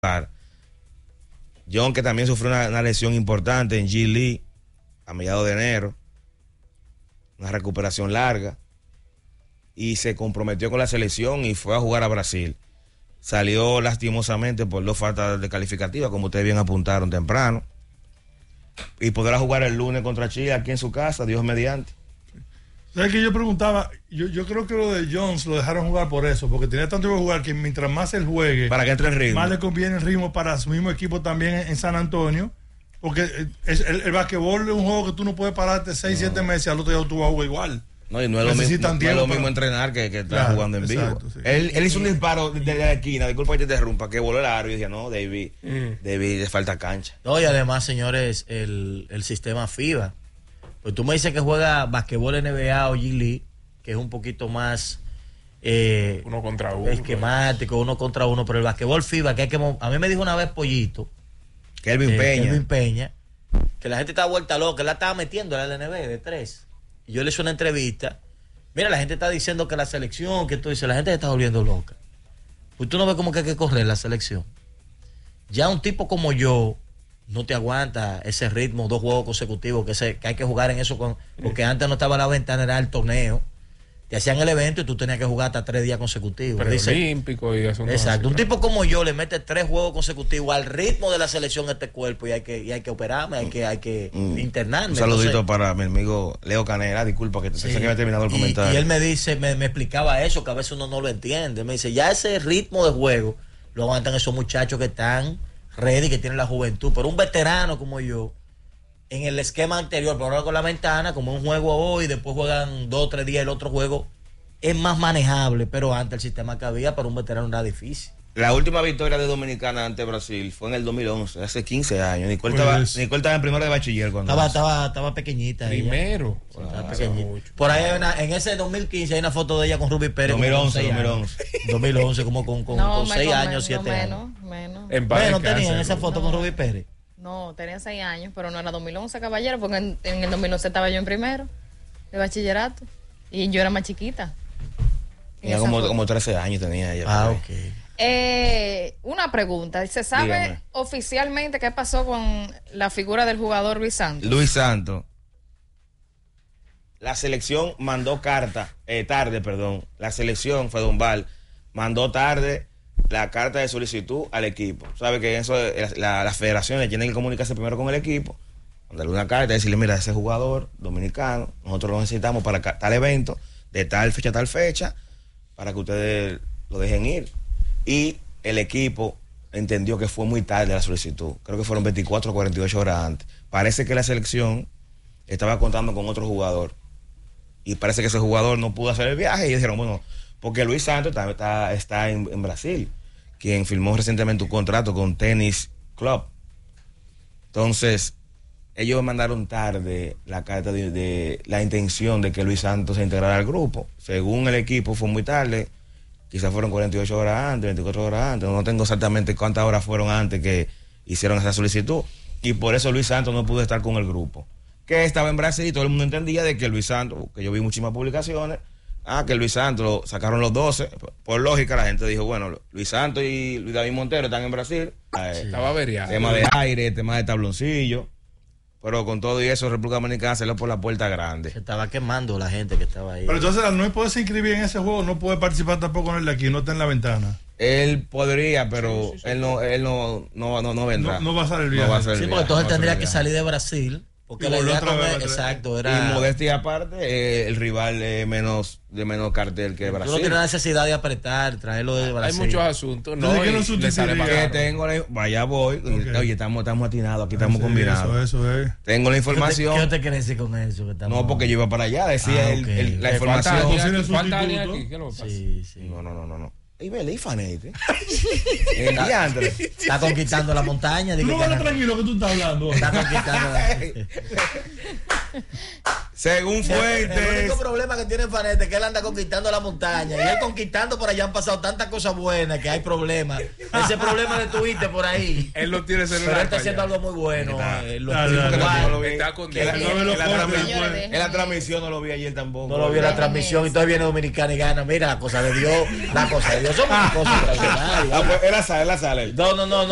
John, que también sufrió una lesión importante en G League a mediados de enero, una recuperación larga, y se comprometió con la selección y fue a jugar a Brasil. Salió lastimosamente por 2 faltas de calificativa, como ustedes bien apuntaron temprano, y podrá jugar el lunes contra Chile aquí en su casa, Dios mediante. ¿Sabes que yo preguntaba? Yo creo que lo de Jones lo dejaron jugar por eso, porque tenía tanto que jugar que mientras más él juegue, para que entre en ritmo, más le conviene el ritmo para su mismo equipo también en San Antonio, porque el basquetbol es un juego que tú no puedes pararte 6-7 meses y al otro día tú vas a jugar igual. No, y no es lo mismo entrenar que estar jugando en vivo. Exacto, sí. Él hizo un disparo desde la esquina, disculpa que te interrumpa, que voló el aro y decía, no, David, le falta cancha. No, y además, señores, el sistema FIBA. Pues tú me dices que juega basquetbol NBA o G League, que es un poquito más uno contra uno, esquemático, uno contra uno, pero el basquetbol FIBA, que hay que a mí me dijo una vez Pollito, Kelvin Peña, que la gente estaba vuelta loca, él la estaba metiendo en la LNB de 3. Y yo le hice una entrevista. Mira, la gente está diciendo que la selección, que tú dices, la gente se está volviendo loca. Pues tú no ves como que hay que correr la selección. Ya un tipo como yo no te aguanta ese ritmo, 2 juegos consecutivos, que hay que jugar en eso, porque antes no estaba la ventana, era el torneo. Te hacían el evento y tú tenías que jugar hasta 3 días consecutivos. Olímpico y eso. Exacto. Un tipo como yo le mete 3 juegos consecutivos al ritmo de la selección a este cuerpo y hay que operarme, hay que internarme. Un saludito para mi amigo Leo Canela, disculpa que sé que me he terminado el comentario. Y él me dice, me explicaba eso, que a veces uno no lo entiende. Me dice, ya ese ritmo de juego lo aguantan esos muchachos que están ready, que tienen la juventud. Pero un veterano como yo, en el esquema anterior, pero ahora con la ventana, como un juego hoy, después juegan 2 o 3 días el otro juego, es más manejable, pero antes el sistema que había para un veterano era difícil. La última victoria de Dominicana ante Brasil fue en el 2011, hace 15 años. Nicole estaba en primero de bachiller cuando estaba pequeñita. Primero. Sí, estaba pequeñita. Por ahí en ese 2015 hay una foto de ella con Ruby Pérez. 2011, como con 6 años, 7 años. Menos tenían esa foto con Ruby Pérez. No, tenía 6 años, pero no era 2011, caballero, porque en el 2011 estaba yo en primero de bachillerato y yo era más chiquita. Tenía como 13 años tenía ella. Ok. Una pregunta, ¿se sabe oficialmente qué pasó con la figura del jugador Luis Santos? Luis Santos. La selección mandó la selección Fedombal mandó tarde la carta de solicitud al equipo. Sabe que eso las federaciones tienen que comunicarse primero con el equipo, mandarle una carta y decirle, mira, ese jugador dominicano, nosotros lo necesitamos para tal evento, de tal fecha a tal fecha, para que ustedes lo dejen ir. Y el equipo entendió que fue muy tarde la solicitud. Creo que fueron 24 o 48 horas antes. Parece que la selección estaba contando con otro jugador. Y parece que ese jugador no pudo hacer el viaje. Y dijeron, bueno, porque Luis Santos está en Brasil, quien firmó recientemente un contrato con Tennis Club. Entonces, ellos mandaron tarde la carta de la intención de que Luis Santos se integrara al grupo. Según el equipo, fue muy tarde. Quizás fueron 48 horas antes, 24 horas antes. No tengo exactamente cuántas horas fueron antes que hicieron esa solicitud. Y por eso Luis Santos no pudo estar con el grupo. Que estaba en Brasil y todo el mundo entendía de que Luis Santos, que yo vi muchísimas publicaciones, que Luis Santos sacaron los 12. Por lógica, la gente dijo, bueno, Luis Santos y Luis David Montero están en Brasil. Estaba averiado. Tema de aire, tema de tabloncillo. Pero con todo y eso, República Dominicana salió por la puerta grande. Se estaba quemando la gente que estaba ahí. Pero entonces, no puede se inscribir en ese juego, no puede participar tampoco en el de aquí, no está en la ventana. Él podría, pero él no vendrá. No va a salir el viaje. Porque entonces tendría que salir de Brasil. Porque la idea exacto, era. Y modestia aparte, el rival de menos cartel que Brasil. Tú no tienes necesidad de apretar, traerlo de Brasil. Hay muchos asuntos, ¿no? Vaya voy. Okay. Oye, estamos atinados, aquí estamos sí, combinados. Eso es. Tengo la información. ¿Qué te quieres decir con eso? No, porque yo iba para allá, decía la información. ¿Falta alguien aquí? ¿Qué lo pasa? Sí. No. Y vele, y Fanete. Está conquistando la montaña. No, tranquilo que tú estás hablando. Está conquistando Según fuentes. El único problema que tiene Fanete es que él anda conquistando la montaña. Y él conquistando por allá han pasado tantas cosas buenas que hay problemas. Ese problema de Twitter por ahí. Él lo tiene celular. Pero él está haciendo algo muy bueno. Está con en la transmisión no lo vi ayer tampoco. No lo vi en la transmisión y todavía viene Dominicana y gana. Mira, la cosa de Dios. Son cosas extraordinarias. Él la sale. No.